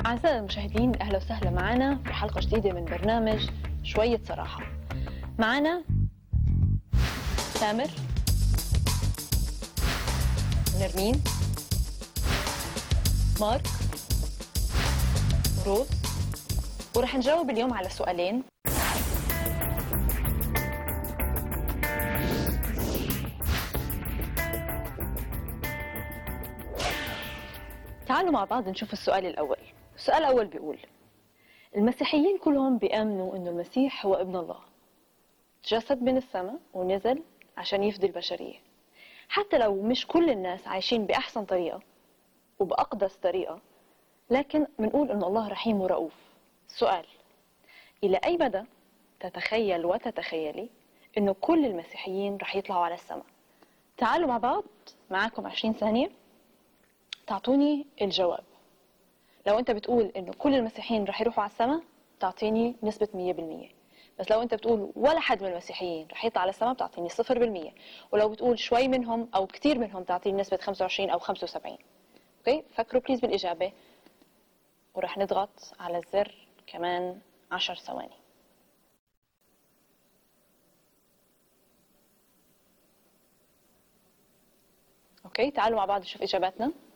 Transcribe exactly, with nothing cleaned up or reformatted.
أعزائي المشاهدين، أهلا وسهلا معنا في حلقة جديدة من برنامج شوية صراحة. معنا تامر، نرمين، مارك، روز، ورح نجاوب اليوم على سؤالين. تعالوا مع بعض نشوف السؤال الأول. السؤال الأول بيقول: المسيحيين كلهم بيآمنوا إنه المسيح هو ابن الله، تجسد من السماء ونزل عشان يفدي البشرية. حتى لو مش كل الناس عايشين بأحسن طريقة وبأقدس طريقة، لكن بنقول إن الله رحيم ورؤوف. السؤال: إلى أي مدى تتخيل وتتخيلي إنه كل المسيحيين رح يطلعوا على السماء؟ تعالوا مع بعض، معاكم عشرين ثانية تعطوني الجواب. لو أنت بتقول إنه كل المسيحيين رح يروحوا على السماء تعطيني نسبة مية بالمية، بس لو أنت بتقول ولا حد من المسيحيين رح يطلع على السماء بتعطيني صفر بالمية، ولو بتقول شوي منهم أو كتير منهم تعطيني نسبة خمسة وعشرين أو خمسة وسبعين. أوكي، فكروا بليز بالإجابة، ورح نضغط على الزر كمان عشر ثواني. اوكي، تعالوا مع بعض نشوف اجاباتنا.